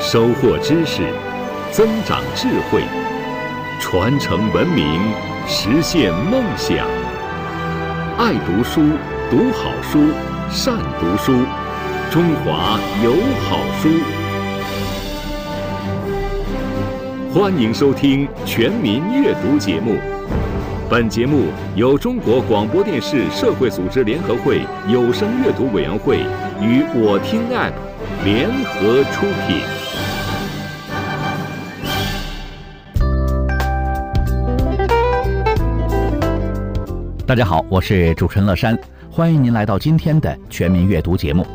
收获知识，增长智慧，传承文明，实现梦想。爱读书，读好书，善读书，中华有好书。欢迎收听全民阅读节目。本节目由中国广播电视社会组织联合会有声阅读委员会与我听 App 联合出品。 大家好，我是主持人乐山，欢迎您来到今天的全民阅读节目。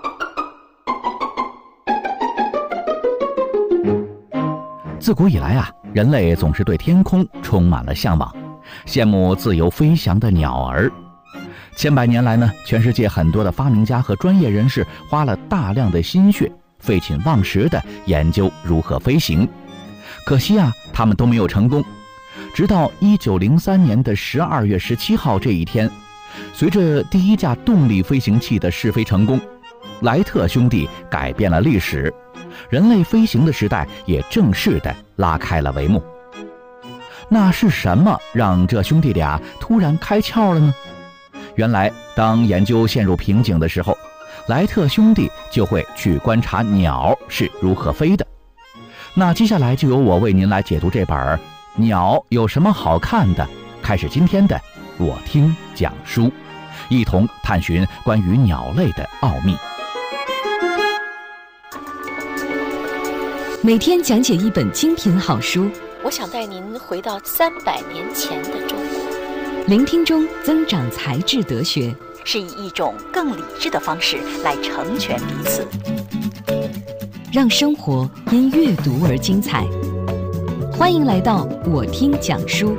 自古以来人类总是对天空充满了向往，羡慕自由飞翔的鸟儿。千百年来呢，全世界很多的发明家和专业人士花了大量的心血，废寝忘食地研究如何飞行。可惜他们都没有成功。直到1903年的12月17号这一天，随着第一架动力飞行器的试飞成功，莱特兄弟改变了历史，人类飞行的时代也正式地拉开了帷幕。那是什么让这兄弟俩突然开窍了呢？原来当研究陷入瓶颈的时候，莱特兄弟就会去观察鸟是如何飞的。那接下来就由我为您来解读这本鸟有什么好看的，开始今天的我听讲书，一同探寻关于鸟类的奥秘。 每天讲解一本精品好书， 我想带您回到300年前的中国， 聆听中增长才智德学， 是以一种更理智的方式来成全彼此， 让生活因阅读而精彩。欢迎来到我听讲书。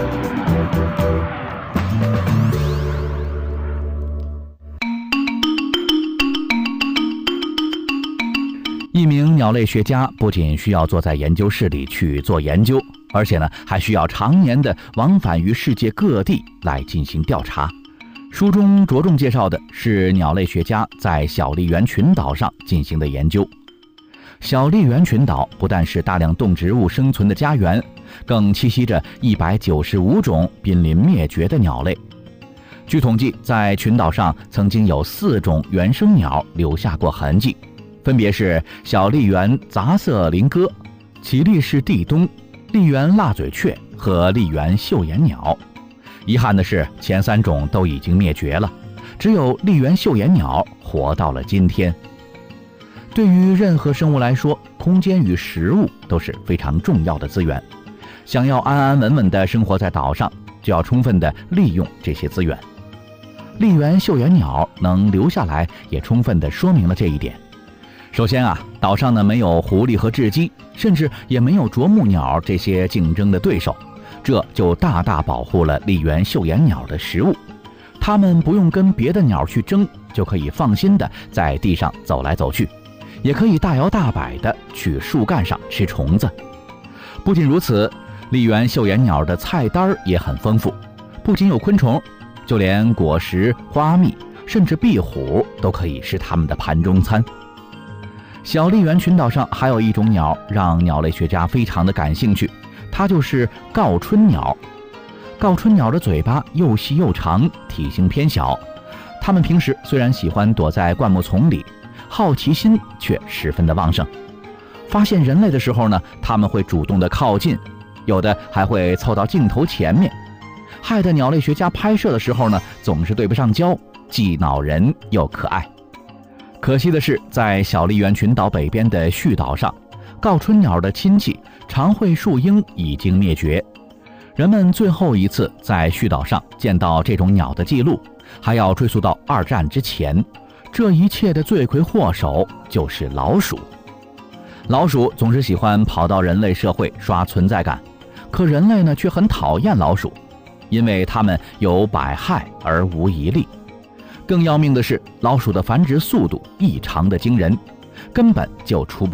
一名鸟类学家不仅需要坐在研究室里去做研究，而且呢，还需要常年的往返于世界各地来进行调查。书中着重介绍的是鸟类学家在小笠原群岛上进行的研究。小笠原群岛不但是大量动植物生存的家园，更栖息着195种濒临灭绝的鸟类。据统计，在群岛上曾经有4种原生鸟留下过痕迹，分别是小笠原杂色林鸽、奇力士地东、笠原蜡嘴雀和笠原绣眼鸟。遗憾的是，前3种都已经灭绝了，只有笠原绣眼鸟活到了今天。对于任何生物来说，空间与食物都是非常重要的资源。想要安安稳稳地生活在岛上，就要充分地利用这些资源。笠原绣眼鸟能留下来，也充分地说明了这一点。首先岛上呢没有狐狸和雉鸡，甚至也没有啄木鸟这些竞争的对手，这就大大保护了笠原绣眼鸟的食物。它们不用跟别的鸟去争，就可以放心地在地上走来走去，也可以大摇大摆地去树干上吃虫子。不仅如此，笠原绣眼鸟的菜单也很丰富，不仅有昆虫，就连果实、花蜜，甚至壁虎都可以是它们的盘中餐。小笠原群岛上还有一种鸟让鸟类学家非常的感兴趣，它就是告春鸟。告春鸟的嘴巴又细又长，体型偏小。它们平时虽然喜欢躲在灌木丛里，好奇心却十分的旺盛。发现人类的时候呢，它们会主动的靠近，有的还会凑到镜头前面，害得鸟类学家拍摄的时候呢，总是对不上焦，既恼人又可爱。可惜的是，在小笠原群岛北边的旭岛上，告春鸟的亲戚长喙树鹰已经灭绝。人们最后一次在旭岛上见到这种鸟的记录，还要追溯到2战之前。这一切的罪魁祸首就是老鼠。老鼠总是喜欢跑到人类社会刷存在感，可人类呢却很讨厌老鼠，因为它们有百害而无一利。更要命的是，老鼠的繁殖速度异常的惊人，根本就除不